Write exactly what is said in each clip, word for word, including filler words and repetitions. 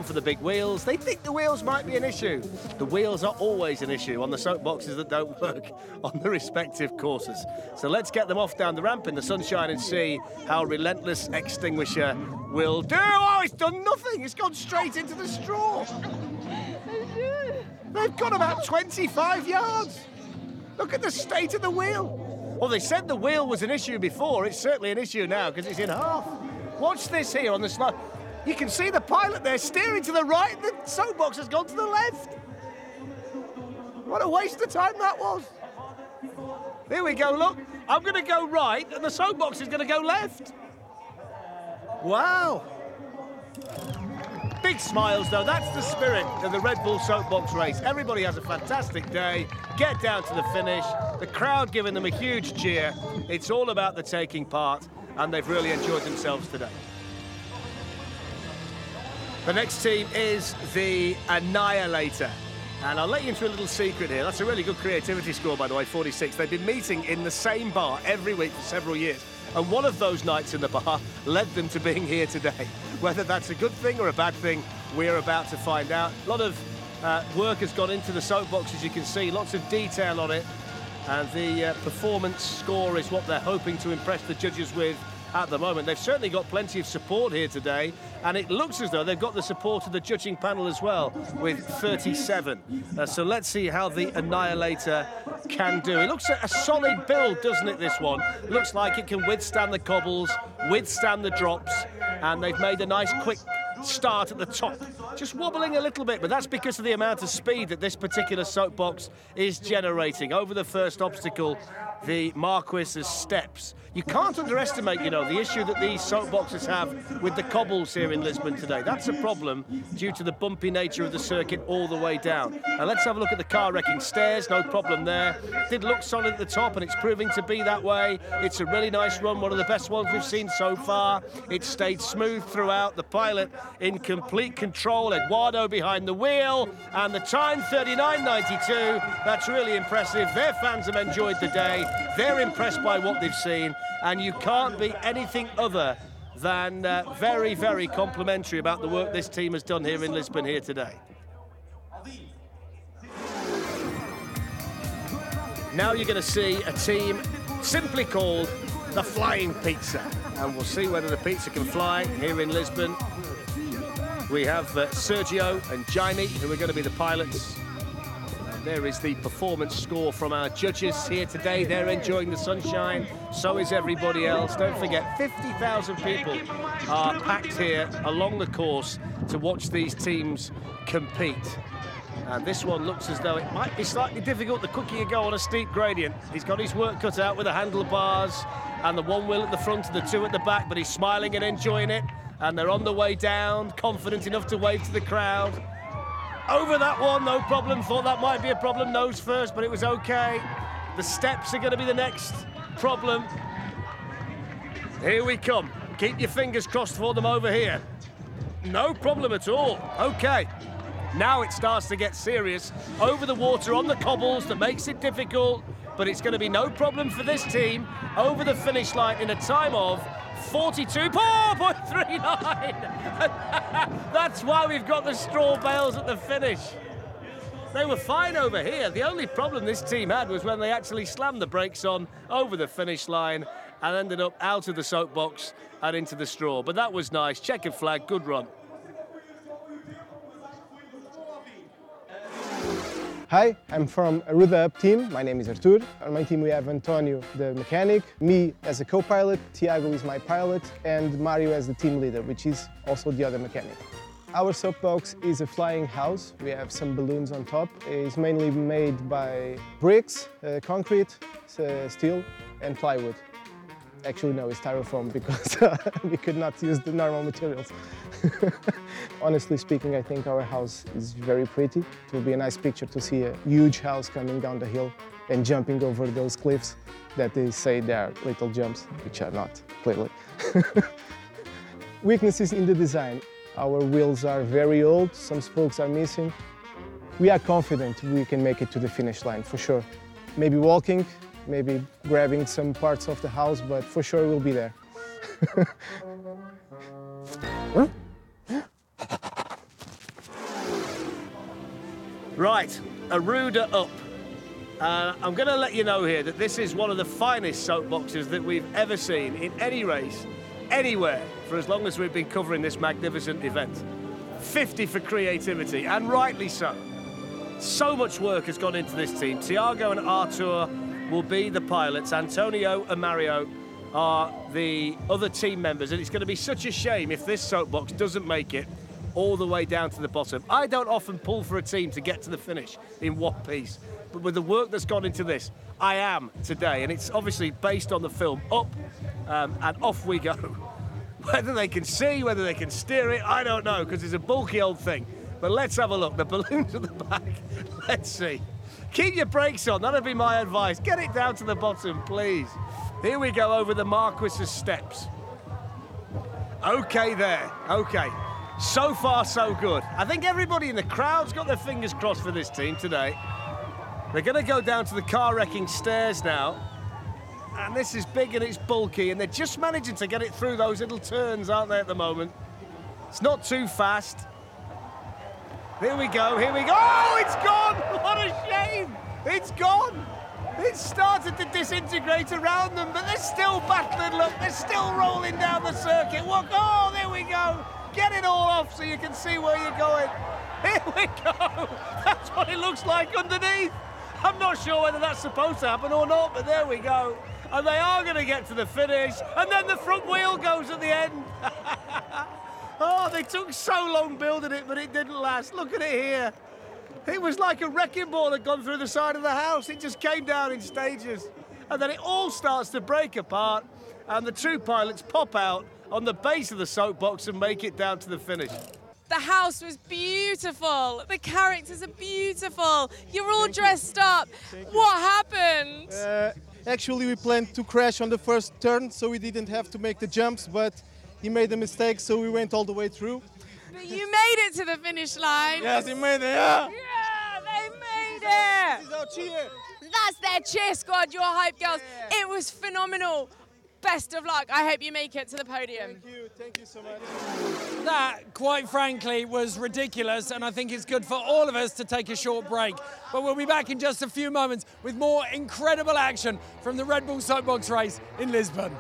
for the big wheels. They think the wheels might be an issue. The wheels are always an issue on the soapboxes that don't work on the respective courses. So let's get them off down the ramp in the sunshine and see how Relentless Extinguisher will do. Oh, it's done nothing. It's gone straight into the straw. They've got about twenty-five yards. Look at the state of the wheel. Well, they said the wheel was an issue before. It's certainly an issue now because it's in half. Watch this here on the slide. You can see the pilot there steering to the right. The soapbox has gone to the left. What a waste of time that was. Here we go, look. I'm going to go right and the soapbox is going to go left. Wow. Big smiles, though. That's the spirit of the Red Bull Soapbox race. Everybody has a fantastic day. Get down to the finish. The crowd giving them a huge cheer. It's all about the taking part, and they've really enjoyed themselves today. The next team is the Annihilator. And I'll let you into a little secret here. That's a really good creativity score, by the way, forty-six. They've been meeting in the same bar every week for several years. And one of those nights in the bar led them to being here today. Whether that's a good thing or a bad thing, we're about to find out. A lot of uh, work has gone into the soapbox, as you can see. Lots of detail on it. And the uh, performance score is what they're hoping to impress the judges with at the moment. They've certainly got plenty of support here today, and it looks as though they've got the support of the judging panel as well, with thirty-seven. Uh, so let's see how the Annihilator can do. It looks a solid build, doesn't it, this one? Looks like it can withstand the cobbles, withstand the drops, and they've made a nice quick start at the top. Just wobbling a little bit, but that's because of the amount of speed that this particular soapbox is generating. Over the first obstacle, the Marquis's steps. You can't underestimate, you know, the issue that these soapboxes have with the cobbles here in Lisbon today. That's a problem due to the bumpy nature of the circuit all the way down. Now let's have a look at the car wrecking stairs. No problem there. Did look solid at the top, and it's proving to be that way. It's a really nice run, one of the best ones we've seen so far. It stayed smooth throughout. The pilot in complete control. Eduardo behind the wheel, and the time thirty-nine ninety-two. That's really impressive. Their fans have enjoyed the day. They're impressed by what they've seen, and you can't be anything other than uh, very, very complimentary about the work this team has done here in Lisbon here today. Now you're going to see a team simply called the Flying Pizza, and we'll see whether the pizza can fly here in Lisbon. We have uh, Sergio and Jaime, who are going to be the pilots. There is the performance score from our judges here today. They're enjoying the sunshine, so is everybody else. Don't forget, fifty thousand people are packed here along the course to watch these teams compete. And this one looks as though it might be slightly difficult. The quicker you go on a steep gradient. He's got his work cut out with the handlebars and the one wheel at the front and the two at the back, but he's smiling and enjoying it. And they're on the way down, confident enough to wave to the crowd. Over that one, no problem. Thought that might be a problem, nose first, but it was okay. The steps are going to be the next problem. Here we come. Keep your fingers crossed for them over here. No problem at all. Okay. Now it starts to get serious. Over the water on the cobbles that makes it difficult, but it's going to be no problem for this team over the finish line in a time of forty-two point three nine. That's why we've got the straw bales at the finish. They were fine over here. The only problem this team had was when they actually slammed the brakes on over the finish line and ended up out of the soapbox and into the straw. But that was nice. Checkered flag, good run. Hi, I'm from Aruda Up team. My name is Artur. On my team we have Antonio, the mechanic, me as a co-pilot, Tiago is my pilot, and Mario as the team leader, which is also the other mechanic. Our soapbox is a flying house. We have some balloons on top. It's mainly made by bricks, uh, concrete, uh, steel, and plywood. Actually, no, it's styrofoam because uh, we could not use the normal materials. Honestly speaking, I think our house is very pretty. It will be a nice picture to see a huge house coming down the hill and jumping over those cliffs that they say they are little jumps, which are not, clearly. Weaknesses in the design. Our wheels are very old, some spokes are missing. We are confident we can make it to the finish line, for sure. Maybe walking, maybe grabbing some parts of the house, but for sure we'll be there. Right, Aruda up. Uh, I'm going to let you know here that this is one of the finest soapboxes that we've ever seen in any race, anywhere, for as long as we've been covering this magnificent event. fifty for creativity, and rightly so. So much work has gone into this team. Tiago and Artur will be the pilots. Antonio and Mario are the other team members, and it's going to be such a shame if this soapbox doesn't make it all the way down to the bottom. I don't often pull for a team to get to the finish in one piece, but with the work that's gone into this, I am today, and it's obviously based on the film Up, um, and off we go. Whether they can see, whether they can steer it, I don't know, because it's a bulky old thing. But let's have a look. The balloons at the back. Let's see. Keep your brakes on. That'd be my advice. Get it down to the bottom, please. Here we go over the Marquis's steps. Okay there. Okay. So far, so good. I think everybody in the crowd's got their fingers crossed for this team today. They're going to go down to the car-wrecking stairs now. And this is big and it's bulky, and they're just managing to get it through those little turns, aren't they, at the moment? It's not too fast. Here we go, here we go. Oh, it's gone! What a shame! It's gone! It started to disintegrate around them, but they're still battling. Look, they're still rolling down the circuit. What? Oh, there we go. Get it all off so you can see where you're going. Here we go. That's what it looks like underneath. I'm not sure whether that's supposed to happen or not, but there we go. And they are going to get to the finish, and then the front wheel goes at the end. Oh, they took so long building it, but it didn't last. Look at it here. It was like a wrecking ball had gone through the side of the house. It just came down in stages. And then it all starts to break apart, and the two pilots pop out on the base of the soapbox and make it down to the finish. The house was beautiful. The characters are beautiful. You're all dressed up. What happened? Uh, actually, we planned to crash on the first turn, so we didn't have to make the jumps, but he made a mistake, so we went all the way through. But you made it to the finish line. Yes, he made it, yeah. Yeah, they made it. This is our cheer. That's their cheer squad, your hype girls. Yeah. It was phenomenal. Best of luck. I hope you make it to the podium. Thank you, thank you so much. That, quite frankly, was ridiculous, and I think it's good for all of us to take a short break. But we'll be back in just a few moments with more incredible action from the Red Bull Soapbox race in Lisbon.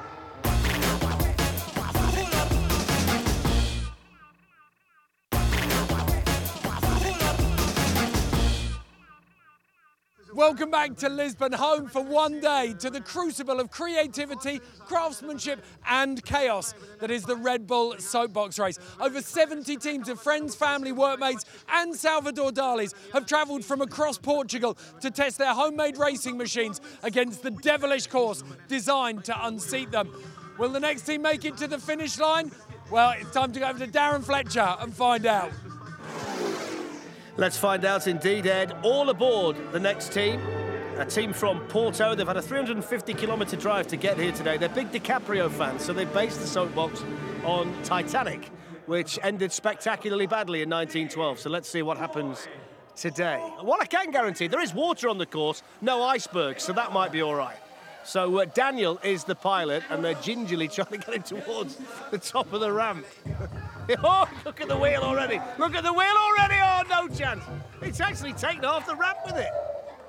Welcome back to Lisbon, home for one day to the crucible of creativity, craftsmanship and chaos that is the Red Bull Soapbox race. Over seventy teams of friends, family, workmates and Salvador Dali's have travelled from across Portugal to test their homemade racing machines against the devilish course designed to unseat them. Will the next team make it to the finish line? Well, it's time to go over to Darren Fletcher and find out. Let's find out indeed, Ed. All aboard the next team. A team from Porto. They've had a three hundred fifty kilometre drive to get here today. They're big DiCaprio fans, so they based the soapbox on Titanic, which ended spectacularly badly in nineteen twelve. So let's see what happens today. What I can guarantee, there is water on the course, no icebergs, so that might be all right. So uh, Daniel is the pilot, and they're gingerly trying to get him towards the top of the ramp. Oh, look at the wheel already. Look at the wheel already. Oh, no chance. It's actually taken off the ramp with it.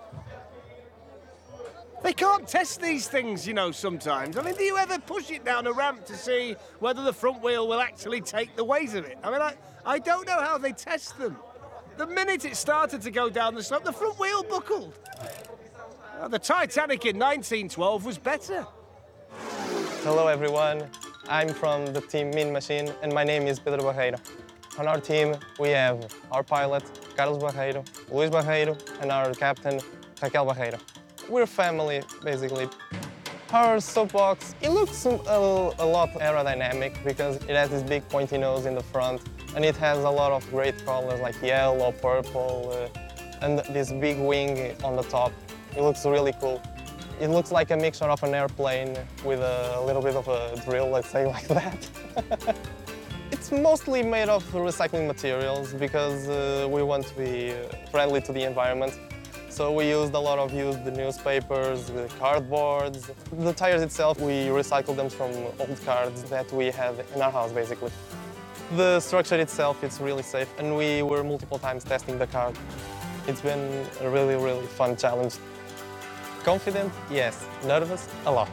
They can't test these things, you know, sometimes. I mean, do you ever push it down a ramp to see whether the front wheel will actually take the weight of it? I mean, I, I don't know how they test them. The minute it started to go down the slope, the front wheel buckled. Uh, the Titanic in nineteen twelve was better. Hello, everyone. I'm from the team Mean Machine, and my name is Pedro Barreiro. On our team, we have our pilot, Carlos Barreiro, Luis Barreiro, and our captain, Raquel Barreiro. We're family, basically. Our soapbox, it looks a, a lot aerodynamic because it has this big pointy nose in the front, and it has a lot of great colors like yellow, purple, uh, and this big wing on the top. It looks really cool. It looks like a mixture of an airplane with a little bit of a drill, let's say like that. It's mostly made of recycling materials because uh, we want to be friendly to the environment. So we used a lot of used newspapers, cardboards. The tires itself, we recycled them from old cards that we had in our house, basically. The structure itself, it's really safe, and we were multiple times testing the car. It's been a really, really fun challenge. Confident? Yes. Nervous? A lot.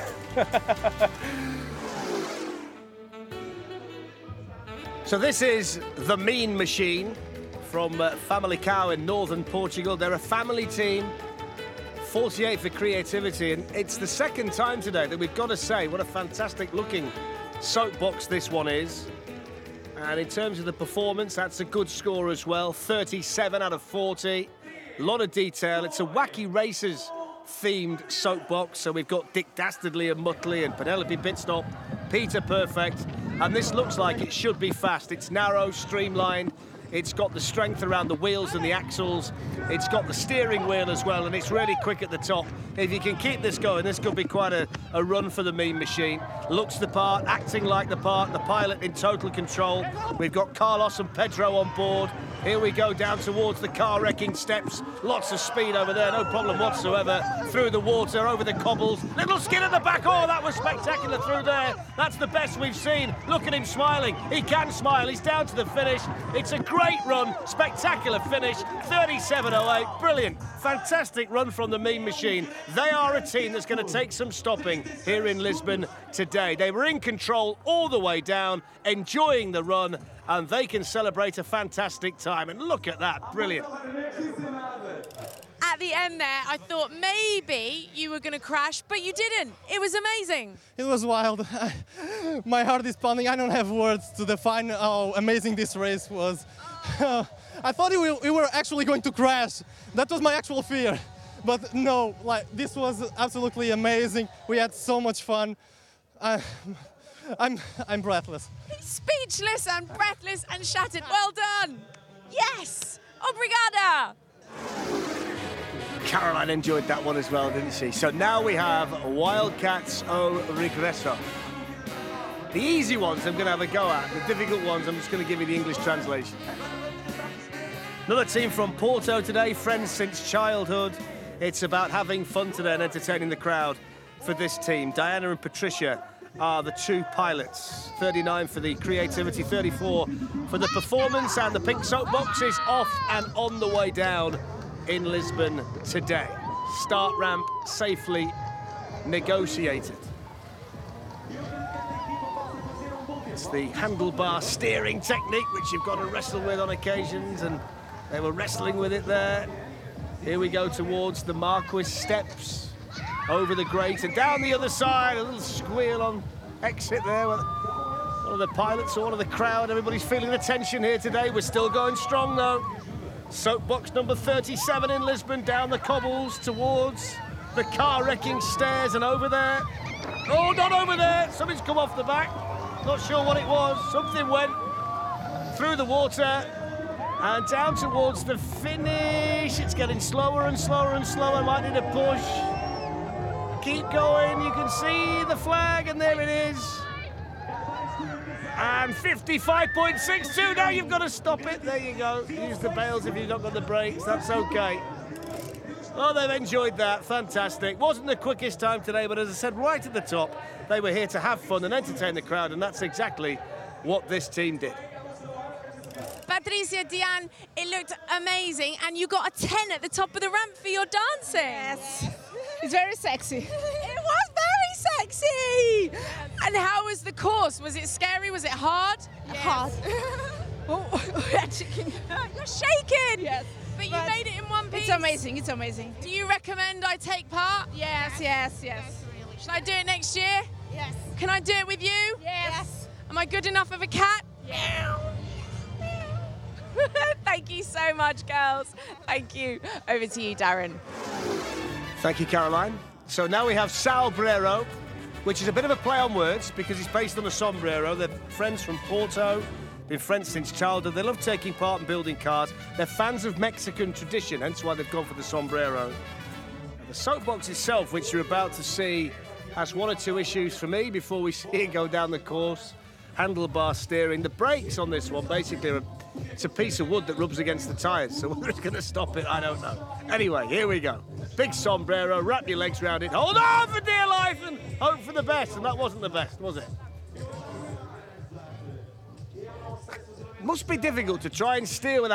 So this is the Mean Machine from uh, Famalicão in northern Portugal. They're a family team, forty-eight for creativity, and it's the second time today that we've got to say what a fantastic looking soapbox this one is. And in terms of the performance, that's a good score as well, thirty-seven out of forty. A lot of detail. It's a Wacky Racers themed soapbox, so we've got Dick Dastardly and Muttley and Penelope Pitstop, Peter Perfect, and this looks like it should be fast. It's narrow, streamlined, it's got the strength around the wheels and the axles, it's got the steering wheel as well, and it's really quick at the top. If you can keep this going, this could be quite a, a run for the Mean Machine. Looks the part, acting like the part, the pilot in total control. We've got Carlos and Pedro on board. Here we go down towards the car-wrecking steps. Lots of speed over there, no problem whatsoever. Through the water, over the cobbles. Little skid at the back. Oh, that was spectacular through there. That's the best we've seen. Look at him smiling. He can smile. He's down to the finish. It's a great run. Spectacular finish. thirty-seven oh eight. Brilliant. Fantastic run from the Mean Machine. They are a team that's going to take some stopping here in Lisbon today. They were in control all the way down, enjoying the run, and they can celebrate a fantastic time. And look at that, brilliant. At the end there, I thought maybe you were going to crash, but you didn't. It was amazing. It was wild. My heart is pounding. I don't have words to define how amazing this race was. I thought we, we were actually going to crash. That was my actual fear. But no, like this was absolutely amazing. We had so much fun. I, I'm, I'm breathless. He's speechless and breathless and shattered. Well done. Yes. Obrigada. Caroline enjoyed that one as well, didn't she? So now we have Wildcats o Regresso. The easy ones I'm going to have a go at. The difficult ones, I'm just going to give you the English translation. Another team from Porto today, friends since childhood. It's about having fun today and entertaining the crowd for this team. Diana and Patricia are the two pilots. thirty-nine for the creativity, thirty-four for the performance, and the pink soapbox is off and on the way down in Lisbon today. Start ramp safely negotiated. It's the handlebar steering technique which you've got to wrestle with on occasions, and they were wrestling with it there. Here we go towards the Marquis steps, over the grate and down the other side. A little squeal on exit there. One of the pilots or one of the crowd. Everybody's feeling the tension here today. We're still going strong though. Soapbox number thirty-seven in Lisbon, down the cobbles towards the car-wrecking stairs and over there. Oh, not over there. Something's come off the back. Not sure what it was. Something went through the water and down towards the finish. It's getting slower and slower and slower. Might need a push. Keep going. You can see the flag, and there it is. And fifty-five point six two, now you've got to stop it. There you go. Use the bails if you've not got the brakes, that's okay. Oh, they've enjoyed that, fantastic. Wasn't the quickest time today, but as I said right at the top, they were here to have fun and entertain the crowd, and that's exactly what this team did. Patricia, Diane, it looked amazing, and you got a ten at the top of the ramp for your dancing. Yes, it's very sexy. It was very sexy. And how was the course? Was it scary? Was it hard? Yes. Hard. Oh, you're shaking. You're shaking. Yes. But you But made it in one piece. It's amazing. It's amazing. Do you recommend I take part? Yes, yes, yes. Should I do it next year? Yes. Can I do it with you? Yes. Am I good enough of a cat? Yeah. Thank you so much, girls. Thank you. Over to you, Darren. Thank you, Caroline. So now we have Salbrero, which is a bit of a play on words because it's based on a sombrero. They're friends from Porto, been friends since childhood. They love taking part in building cars. They're fans of Mexican tradition, hence why they've gone for the sombrero. The soapbox itself, which you're about to see, has one or two issues for me before we see it go down the course. Handlebar steering. The brakes on this one basically are a, it's a piece of wood that rubs against the tyres, so whether it's going to stop it, I don't know. Anyway, here we go. Big sombrero, wrap your legs around it, hold on for dear life and hope for the best, and that wasn't the best, was it? Must be difficult to try and steer with